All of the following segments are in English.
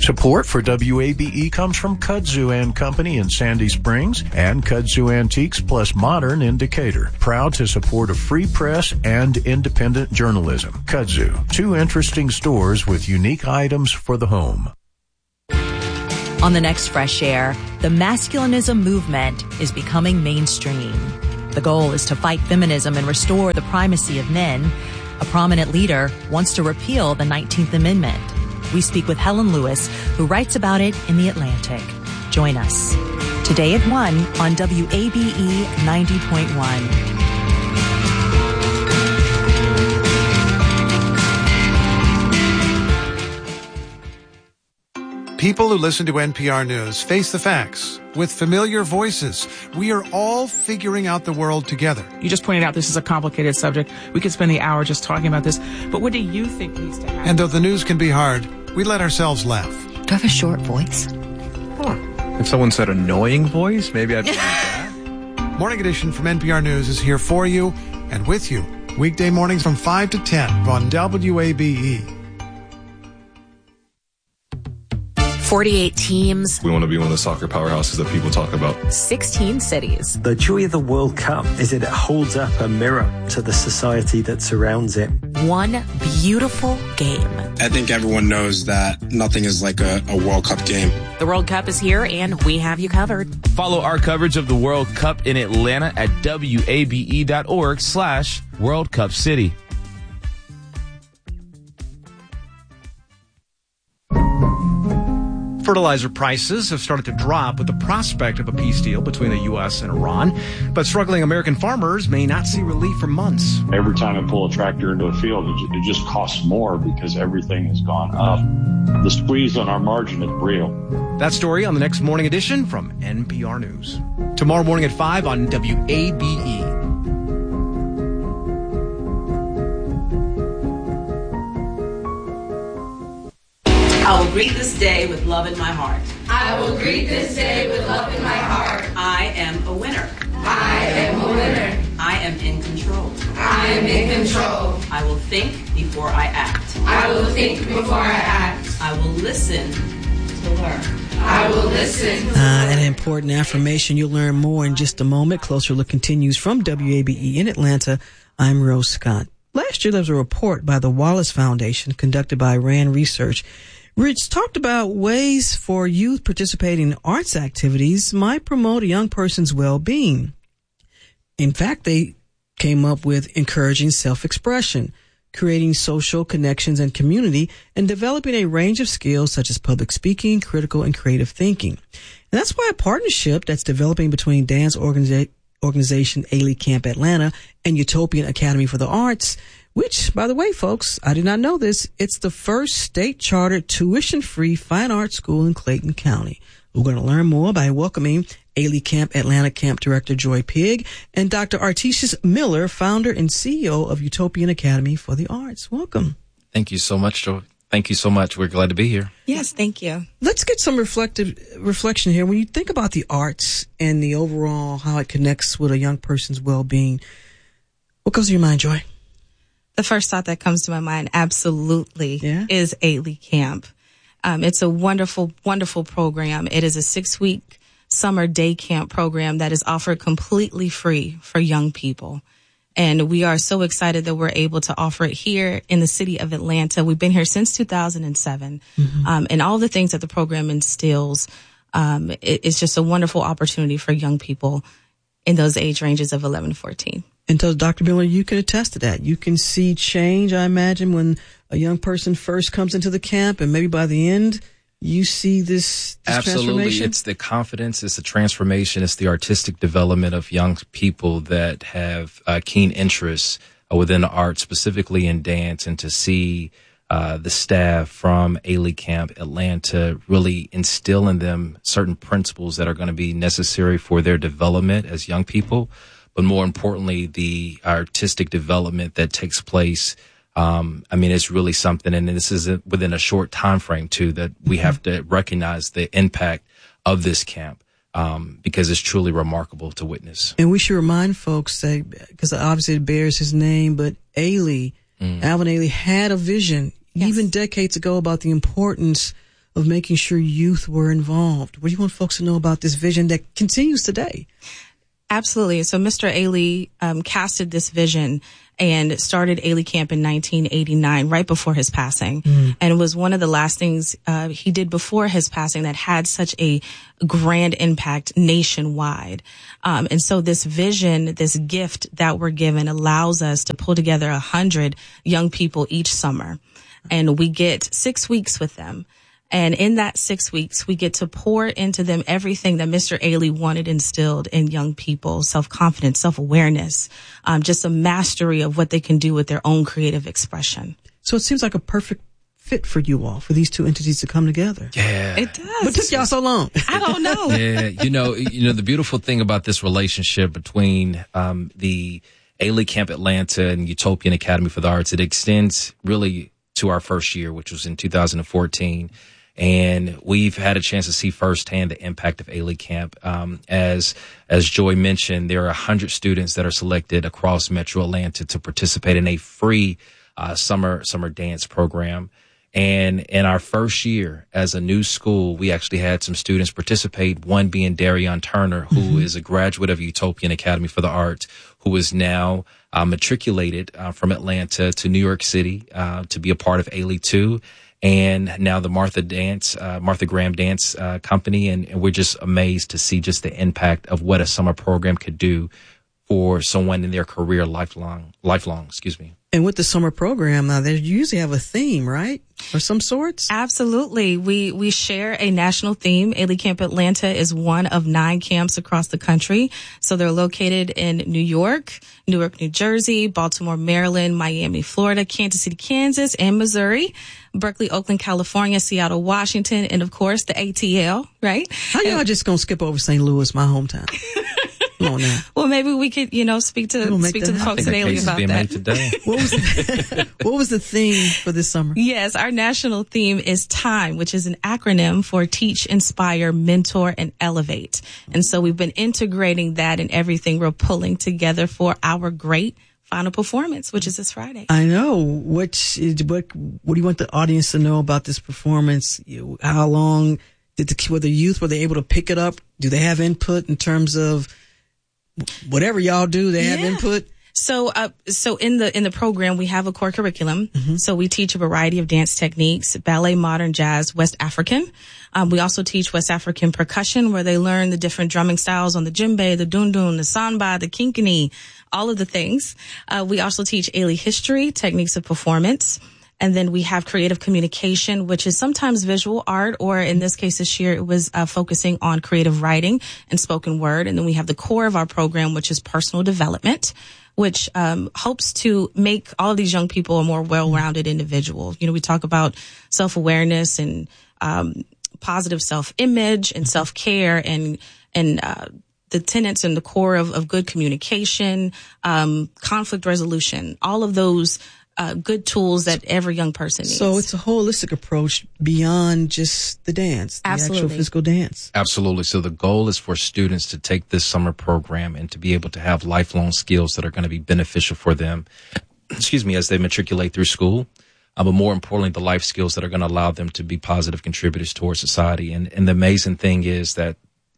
Support for WABE comes from Kudzu and Company in Sandy Springs and Kudzu Antiques Plus Modern in Decatur. Proud to support a free press and independent journalism. Kudzu, 2 interesting stores with unique items for the home. On the next Fresh Air, the masculinism movement is becoming mainstream. The goal is to fight feminism and restore the primacy of men. A prominent leader wants to repeal the 19th Amendment. We speak with Helen Lewis, who writes about it in The Atlantic. Join us today at 1 on WABE 90.1. People who listen to NPR News face the facts with familiar voices. We are all figuring out the world together. You just pointed out this is a complicated subject. We could spend the hour just talking about this. But what do you think needs to happen? And though the news can be hard, we let ourselves laugh. Do I have a short voice? If someone said annoying voice, maybe I'd believe that. Morning Edition from NPR News is here for you and with you. Weekday mornings from 5 to 10 on WABE. 48 teams. We want to be one of the soccer powerhouses that people talk about. 16 cities. The joy of the World Cup is that it holds up a mirror to the society that surrounds it. One beautiful game. I think everyone knows that nothing is like a World Cup game. The World Cup is here, and we have you covered. Follow our coverage of the World Cup in Atlanta at WABE.org/World Cup City. Fertilizer prices have started to drop with the prospect of a peace deal between the U.S. and Iran, but struggling American farmers may not see relief for months. Every time I pull a tractor into a field, it just costs more because everything has gone up. The squeeze on our margin is real. That story on the next Morning Edition from NPR News. Tomorrow morning at 5 on WABE. I will greet this day with love in my heart. I will greet this day with love in my heart. I am a winner. I am a winner. I am in control. I am in control. I will think before I act. I will think before I act. I will listen to learn. I will listen. An important affirmation. You'll learn more in just a moment. Closer Look continues from WABE in Atlanta. I'm Rose Scott. Last year, there was a report by the Wallace Foundation conducted by RAND Research, which talked about ways for youth participating in arts activities might promote a young person's well-being. In fact, they came up with encouraging self-expression, creating social connections and community, and developing a range of skills such as public speaking, critical and creative thinking. And that's why a partnership that's developing between dance organization Ailey Camp Atlanta and Utopian Academy for the Arts, which, by the way, folks, I did not know this, it's the first state-chartered, tuition-free fine arts school in Clayton County. We're going to learn more by welcoming Ailey Camp Atlanta Camp Director Joy Pigg and Dr. Artesius Miller, founder and CEO of Utopian Academy for the Arts. Welcome. Thank you so much, Joy. Thank you so much. We're glad to be here. Yes, thank you. Let's get some reflection here. When you think about the arts and the overall, how it connects with a young person's well-being, what goes to your mind, Joy? The first thought that comes to my mind absolutely is Ailey Camp. It's a wonderful, wonderful program. It is a 6-week summer day camp program that is offered completely free for young people. And we are so excited that we're able to offer it here in the city of Atlanta. We've been here since 2007. And all the things that the program instills, it's just a wonderful opportunity for young people in those age ranges of 11 to 14. And so, Dr. Miller, you can attest to that. You can see change, I imagine, when a young person first comes into the camp, and maybe by the end, you see this Absolutely. Transformation? It's the confidence, it's the transformation, it's the artistic development of young people that have keen interests within the arts, specifically in dance, and to see the staff from Ailey Camp Atlanta really instill in them certain principles that are going to be necessary for their development as young people. But more importantly, the artistic development that takes place. It's really something, and this is within a short time frame too, that we have to recognize the impact of this camp, because it's truly remarkable to witness. And we should remind folks that, because obviously it bears his name, but Alvin Ailey had a vision even decades ago about the importance of making sure youth were involved. What do you want folks to know about this vision that continues today? Absolutely. So Mr. Ailey casted this vision and started Ailey Camp in 1989, right before his passing. And it was one of the last things he did before his passing that had such a grand impact nationwide. And so this vision, this gift that we're given allows us to pull together 100 young people each summer. And we get 6 weeks with them. And in that 6 weeks, we get to pour into them everything that Mr. Ailey wanted instilled in young people: self-confidence, self-awareness, just a mastery of what they can do with their own creative expression. So it seems like a perfect fit for you all, for these two entities to come together. Yeah. It does. What took y'all so long? I don't know. Yeah. You know, the beautiful thing about this relationship between the Ailey Camp Atlanta and Utopian Academy for the Arts, it extends really to our first year, which was in 2014. And we've had a chance to see firsthand the impact of Ailey Camp. As Joy mentioned, there are 100 students that are selected across Metro Atlanta to participate in a free summer dance program. And in our first year as a new school, we actually had some students participate, one being Darion Turner, who is a graduate of Utopian Academy for the Arts, who is now matriculated from Atlanta to New York City to be a part of Ailey 2. And now the Martha Graham Dance Company. And we're just amazed to see just the impact of what a summer program could do for someone in their career lifelong. And with the summer program, now they usually have a theme, right? Or some sorts? Absolutely. We share a national theme. Ailey Camp Atlanta is one of 9 camps across the country. So they're located in New York, Newark, New Jersey, Baltimore, Maryland, Miami, Florida, Kansas City, Kansas, and Missouri, Berkeley, Oakland, California, Seattle, Washington, and of course the ATL, right? How y'all just gonna skip over St. Louis, my hometown? Come on now. Well, maybe we could, speak to the folks at Ailey about that. What was the theme for this summer? Yes, our national theme is TIME, which is an acronym for Teach, Inspire, Mentor, and Elevate. And so we've been integrating that in everything we're pulling together for our great final performance, which is this Friday. I know. What do you want the audience to know about this performance? How long were the youth, were they able to pick it up? Do they have input in terms of whatever y'all do? They have input? So in the program, we have a core curriculum. So we teach a variety of dance techniques: ballet, modern, jazz, West African. We also teach West African percussion, where they learn the different drumming styles on the djembe, the dundun, the samba, the kinkini, all of the things. We also teach Ailey history, techniques of performance. And then we have creative communication, which is sometimes visual art, or in this case this year, it was focusing on creative writing and spoken word. And then we have the core of our program, which is personal development, which hopes to make all of these young people a more well-rounded individual. We talk about self-awareness and positive self-image and self-care and the tenets and the core of good communication, conflict resolution, all of those good tools that every young person needs. So it's a holistic approach beyond just the dance, the actual physical dance. Absolutely. So the goal is for students to take this summer program and to be able to have lifelong skills that are going to be beneficial for them, as they matriculate through school. But more importantly, the life skills that are going to allow them to be positive contributors towards society. And the amazing thing is that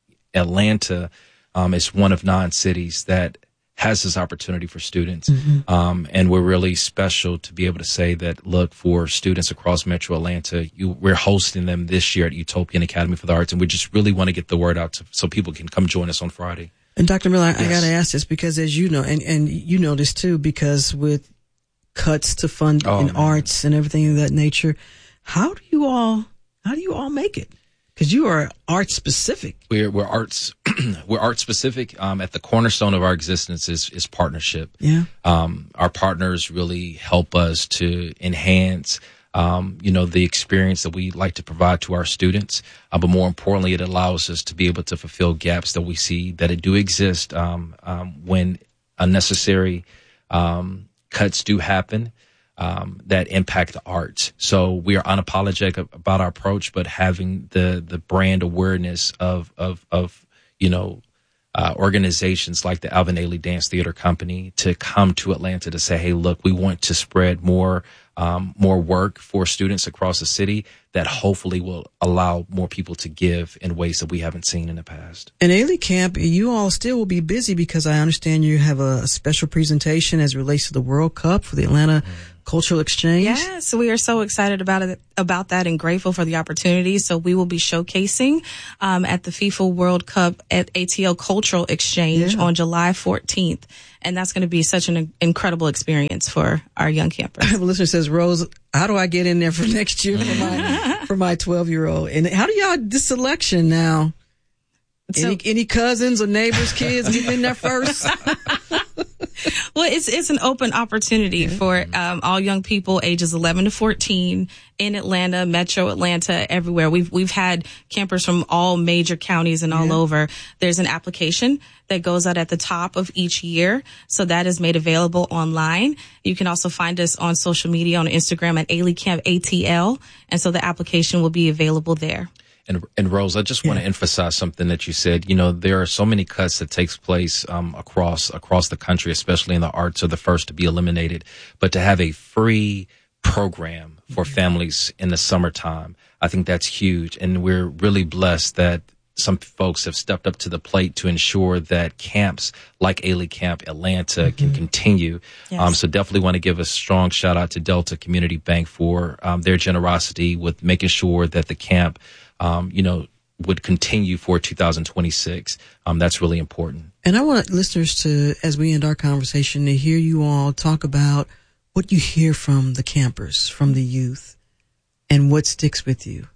Atlanta is one of 9 cities that has this opportunity for students. And we're really special to be able to say that, look, for students across Metro Atlanta, we're hosting them this year at Utopian Academy for the Arts. And we just really want to get the word out so people can come join us on Friday. And Dr. Miller, I got to ask this because, as you know, and you know this too, because with cuts to fund in arts and everything of that nature, how do you all make it? Because you are art specific. We're arts specific. At the cornerstone of our existence is partnership. Yeah. Our partners really help us to enhance, the experience that we like to provide to our students. But more importantly, it allows us to be able to fulfill gaps that we see that do exist when unnecessary cuts do happen. That impact the arts. So we are unapologetic about our approach, but having the brand awareness of organizations like the Alvin Ailey Dance Theater Company to come to Atlanta to say, hey, look, we want to spread more more work for students across the city that hopefully will allow more people to give in ways that we haven't seen in the past. And Ailey Camp, you all still will be busy because I understand you have a special presentation as it relates to the World Cup for the Atlanta Cultural Exchange. Yes, we are so excited about that and grateful for the opportunity. So we will be showcasing at the FIFA World Cup at ATL Cultural Exchange on July 14th. And that's going to be such an incredible experience for our young campers. I have a listener who says, Rose, how do I get in there for next year for my 12-year-old? And how do y'all, this selection now? Any cousins or neighbors' kids get in there first? Well, it's an open opportunity for all young people ages 11 to 14 in Atlanta, Metro Atlanta, everywhere. We've had campers from all major counties and all over. There's an application that goes out at the top of each year, so that is made available online. You can also find us on social media on Instagram at Ailey Camp ATL, and so the application will be available there. And Rose, I just want to emphasize something that you said. You know, there are so many cuts that takes place across the country, especially in the arts, are the first to be eliminated. But to have a free program for families in the summertime, I think that's huge. And we're really blessed that some folks have stepped up to the plate to ensure that camps like Ailey Camp Atlanta can continue. Yes. So definitely want to give a strong shout out to Delta Community Bank for their generosity with making sure that the camp would continue for 2026. That's really important. And I want listeners to, as we end our conversation, to hear you all talk about what you hear from the campers, from the youth, and what sticks with you.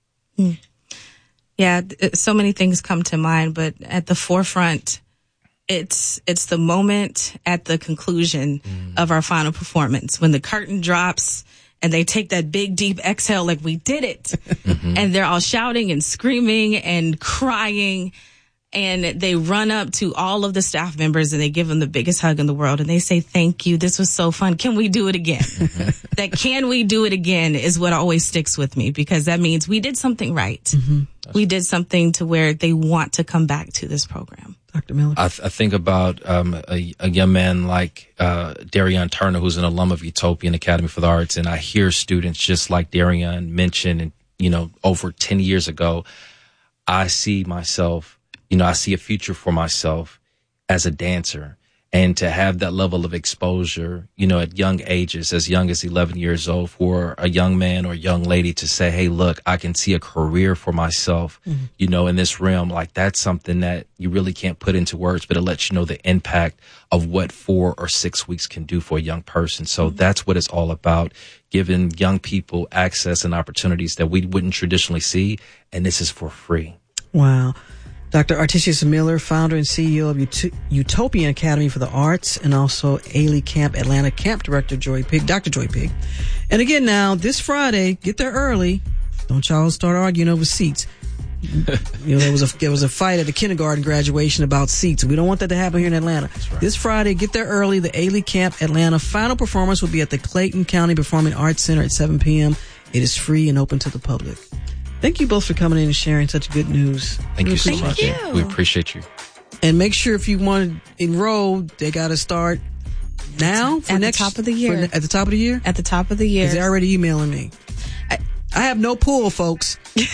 Yeah, so many things come to mind, but at the forefront, it's the moment at the conclusion of our final performance when the curtain drops and they take that big, deep exhale like we did it. And they're all shouting and screaming and crying. And they run up to all of the staff members and they give them the biggest hug in the world. And they say, thank you. This was so fun. Can we do it again? That can we do it again is what always sticks with me, because that means we did something right. We did something to where they want to come back to this program. Dr. Miller? I think about a young man like Darian Turner, who's an alum of Utopian Academy for the Arts, and I hear students just like Darian mention, and over 10 years ago, I see myself, I see a future for myself as a dancer. And to have that level of exposure, at young ages, as young as 11 years old, for a young man or young lady to say, hey, look, I can see a career for myself, in this realm, like that's something that you really can't put into words, but it lets you know the impact of what 4 or 6 weeks can do for a young person. So that's what it's all about, giving young people access and opportunities that we wouldn't traditionally see. And this is for free. Wow. Dr. Artesius Miller, founder and CEO of Utopian Academy for the Arts, and also Ailey Camp Atlanta Camp Director Dr. Joy Pig. And again now, this Friday, get there early. Don't y'all start arguing over seats. There was a fight at the kindergarten graduation about seats. We don't want that to happen here in Atlanta. Right. This Friday, get there early. The Ailey Camp Atlanta final performance will be at the Clayton County Performing Arts Center at 7 p.m. It is free and open to the public. Thank you both for coming in and sharing such good news. Thank you so much. We appreciate you. And make sure if you want to enroll, they got to start now for at the top of the year. At the top of the year? At the top of the year. They're already emailing me. I have no pool, folks.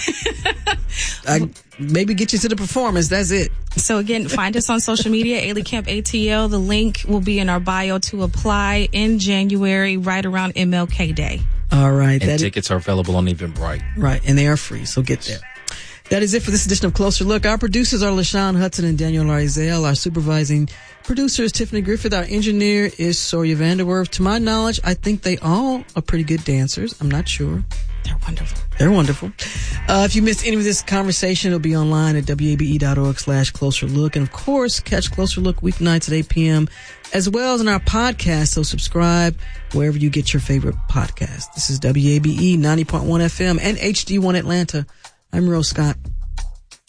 I maybe get you to the performance. That's it. So again, find us on social media, Ailey Camp ATL. The link will be in our bio to apply in January, right around MLK Day. All right. And tickets are available on Eventbrite. Right. And they are free. So get there. That is it for this edition of Closer Look. Our producers are LaShawn Hudson and Daniel Rizal. Our supervising producer is Tiffany Griffith. Our engineer is Soria Vanderwerf. To my knowledge, I think they all are pretty good dancers. I'm not sure. They're wonderful. If you missed any of this conversation, it'll be online at wabe.org/Closer Look. And of course, catch Closer Look weeknights at 8 p.m. as well as in our podcast. So subscribe wherever you get your favorite podcast. This is WABE 90.1 FM and HD1 Atlanta. I'm Rose Scott.